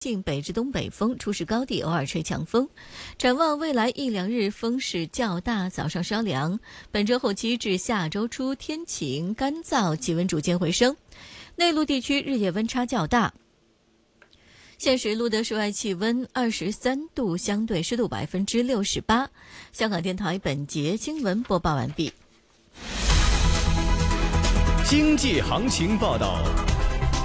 近北至东北风，初时高地偶尔吹强风。展望未来一两日风势较大，早上稍凉。本周后期至下周初天晴干燥，气温逐渐回升。内陆地区日夜温差较大。现时录得室外气温23度，相对湿度68%。香港电台本节新闻播报完毕。 经济行情报道。